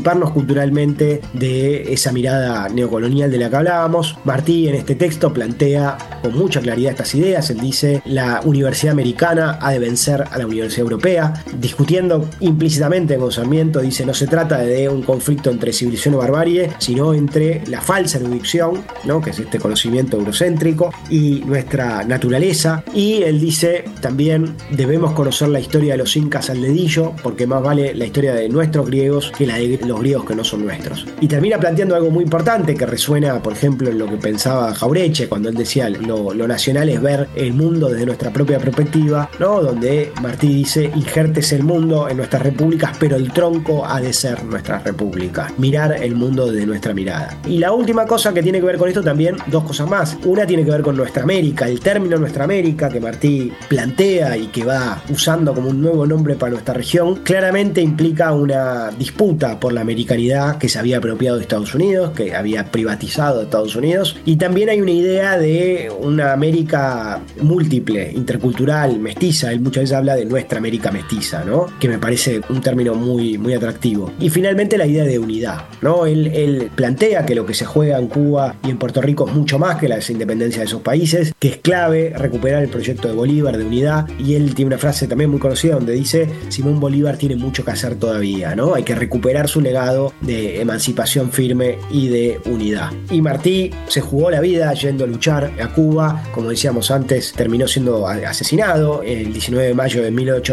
emanciparnos culturalmente de esa mirada neocolonial de la que hablábamos. Martí en este texto plantea con mucha claridad estas ideas. Él dice: la universidad americana ha de vencer a la universidad europea, discutiendo implícitamente con Sarmiento. Dice: no se trata de un conflicto entre civilización o barbarie, sino entre la falsa erudición, ¿no?, que es este conocimiento eurocéntrico, y nuestra naturaleza. Y él dice también: debemos conocer la historia de los incas al dedillo, porque más vale la historia de nuestros griegos que la de los griegos que no son nuestros. Y termina planteando algo muy importante que resuena, por ejemplo, en lo que pensaba Jauretche cuando él decía: lo nacional es ver el mundo desde nuestra propia perspectiva, ¿no? Donde Martí dice: injértese el mundo en nuestras repúblicas, pero el tronco ha de ser nuestras repúblicas. Mirar el mundo desde nuestra mirada. Y la última cosa que tiene que ver con esto también, dos cosas más. Una tiene que ver con Nuestra América. El término Nuestra América que Martí plantea y que va usando como un nuevo nombre para nuestra región, claramente implica una disputa por la americanidad que se había apropiado de Estados Unidos, que había privatizado de Estados Unidos, y también hay una idea de una América múltiple, intercultural, mestiza. Él muchas veces habla de Nuestra América mestiza, ¿no?, que me parece un término muy, muy atractivo. Y finalmente la idea de unidad, ¿no? Él plantea que lo que se juega en Cuba y en Puerto Rico es mucho más que la independencia de esos países, que es clave recuperar el proyecto de Bolívar de unidad. Y él tiene una frase también muy conocida donde dice: Simón Bolívar tiene mucho que hacer todavía, ¿no? Hay que recuperar su legado de emancipación firme y de unidad. Y Martí se jugó la vida yendo a luchar a Cuba. Como decíamos antes, terminó siendo asesinado el 19 de mayo de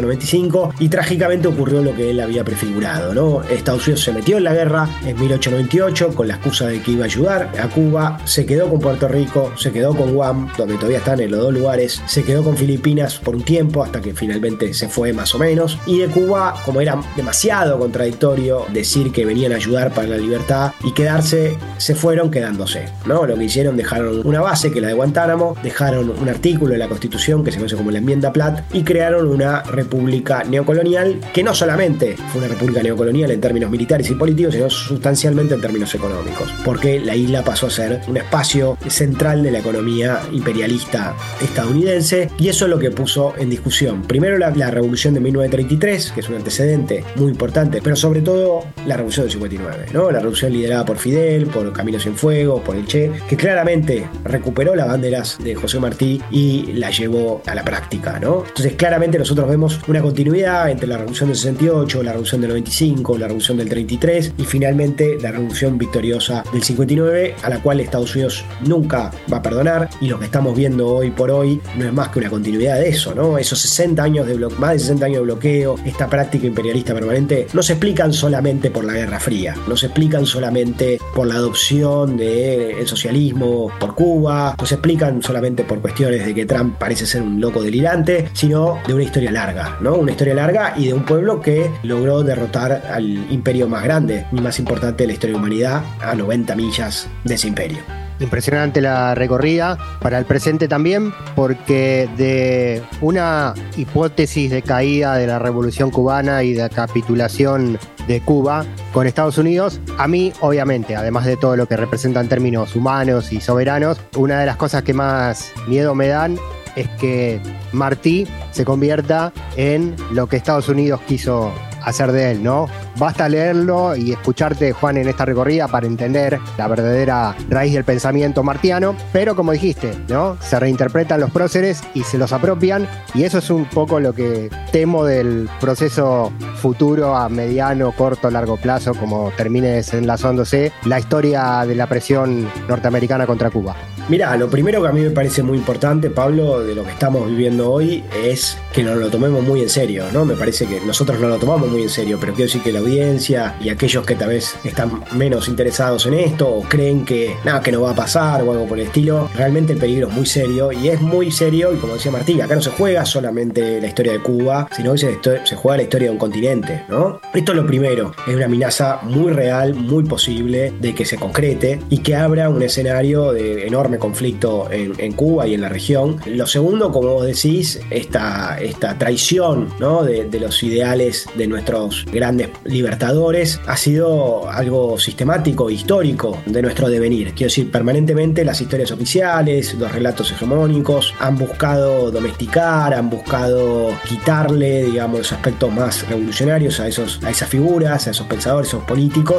1895 y trágicamente ocurrió lo que él había prefigurado, ¿no? Estados Unidos se metió en la guerra en 1898 con la excusa de que iba a ayudar a Cuba, se quedó con Puerto Rico, se quedó con Guam, donde todavía están en los dos lugares, se quedó con Filipinas por un tiempo hasta que finalmente se fue más o menos. Y de Cuba, como era demasiado contradictorio decir que venían a ayudar para la libertad y quedarse, se fueron quedándose, ¿no? Lo que hicieron, dejaron una base que es la de Guantánamo, dejaron un artículo de la Constitución que se conoce como la Enmienda Platt y crearon una república neocolonial que no solamente fue una república neocolonial en términos militares y políticos, sino sustancialmente en términos económicos, porque la isla pasó a ser un espacio central de la economía imperialista estadounidense, y eso es lo que puso en discusión primero la revolución de 1933, que es un antecedente muy importante, pero sobre todo la revolución del 59, ¿no? La revolución liderada por Fidel, por Camilo Cienfuegos, por el Che, que claramente recuperó las banderas de José Martí y las llevó a la práctica, ¿no? Entonces claramente nosotros vemos una continuidad entre la revolución del 68, la revolución del 95, la revolución del 33 y finalmente la revolución victoriosa del 59, a la cual Estados Unidos nunca va a perdonar, y lo que estamos viendo hoy por hoy no es más que una continuidad de eso, ¿no? Esos 60 años de más de 60 años de bloqueo, esta práctica imperialista permanente, no se explican solamente por la Guerra Fría, no se explican solamente por la adopción del socialismo por Cuba, no se explican solamente por cuestiones de que Trump parece ser un loco delirante, sino de una historia larga, ¿no? Una historia larga y de un pueblo que logró derrotar al imperio más grande y más importante de la historia de la humanidad a 90 millas de ese imperio. Impresionante la recorrida para el presente también, porque de una hipótesis de caída de la Revolución Cubana y de capitulación de Cuba con Estados Unidos, a mí, obviamente, además de todo lo que representa en términos humanos y soberanos, una de las cosas que más miedo me dan es que Martí se convierta en lo que Estados Unidos quiso hacer de él, ¿no? Basta leerlo y escucharte, Juan, en esta recorrida para entender la verdadera raíz del pensamiento martiano, pero como dijiste, ¿no? Se reinterpretan los próceres y se los apropian, y eso es un poco lo que temo del proceso futuro a mediano, corto, largo plazo, como termine desenlazándose la historia de la presión norteamericana contra Cuba. Mirá, lo primero que a mí me parece muy importante, Pablo, de lo que estamos viviendo hoy es que nos lo tomemos muy en serio, ¿no? Me parece que nosotros no lo tomamos muy en serio, pero quiero decir que la audiencia y aquellos que tal vez están menos interesados en esto o creen que nada, que no va a pasar o algo por el estilo, realmente el peligro es muy serio, y es muy serio, y como decía Martí, acá no se juega solamente la historia de Cuba, sino que se juega la historia de un continente, ¿no? Esto es lo primero, es una amenaza muy real, muy posible de que se concrete y que abra un escenario de enorme conflicto en Cuba y en la región. Lo segundo, como vos decís, esta traición, ¿no? de los ideales de nuestros grandes libertadores ha sido algo sistemático, histórico de nuestro devenir. Quiero decir, permanentemente las historias oficiales, los relatos hegemónicos han buscado domesticar, han buscado quitarle, digamos, los aspectos más revolucionarios a esas figuras, a esos pensadores, a esos políticos,